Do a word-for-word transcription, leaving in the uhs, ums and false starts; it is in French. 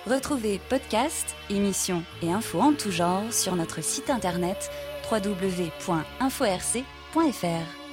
Retrouvez podcasts, émissions et infos en tout genre sur notre site internet w w w point info r c point f r.